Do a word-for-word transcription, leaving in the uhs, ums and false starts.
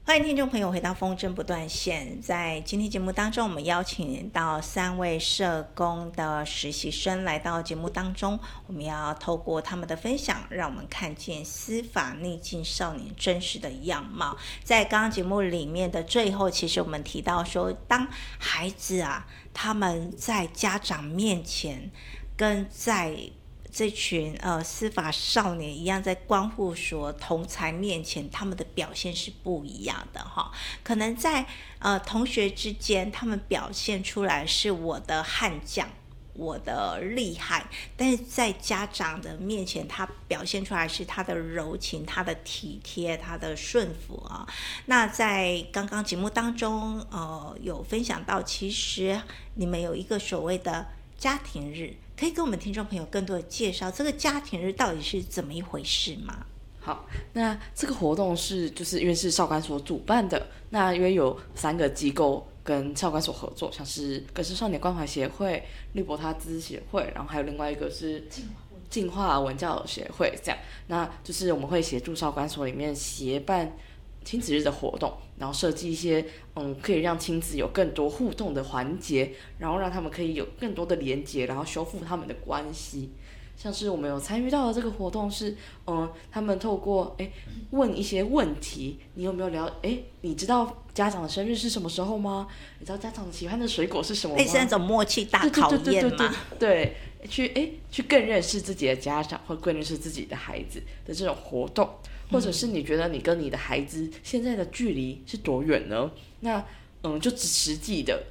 欢迎听众朋友回到风筝不断线。在今天节目当中，我们邀请到三位社工的实习生来到节目当中，我们要透过他们的分享，让我们看见司法逆境少年真实的样貌。在刚刚节目里面的最后，其实我们提到说，当孩子啊，他们在家长面前跟在这群呃司法少年一样，在关护所同才面前，他们的表现是不一样的哈。可能在呃同学之间，他们表现出来是我的悍将，我的厉害，但是在家长的面前，他表现出来是他的柔情、他的体贴、他的顺服啊。那在刚刚节目当中，呃，有分享到，其实你们有一个所谓的家庭日，可以跟我们听众朋友更多的介绍这个家庭日到底是怎么一回事吗？ 好，那这个活动是就是因为是少管所主办的，那因为有三个机构跟少管所合作，像是格式少年关怀协会、利伯他兹协会，然后还有另外一个是进化文教协会，这样，那就是我们会协助少管所里面协办亲子日的活动，然后设计一些嗯可以让亲子有更多互动的环节，然后让他们可以有更多的连结，然后修复他们的关系。像是我们有参与到的这个活动是，嗯，他们透过哎问一些问题，你有没有了？哎，你知道家长的生日是什么时候吗？你知道家长喜欢的水果是什么吗？ 类似那种默契大考验嘛？ 对，去哎去更认识自己的家长，或更认识自己的孩子的这种活动，或者是你觉得你跟你的孩子现在的距离是多远呢？那嗯，就实际的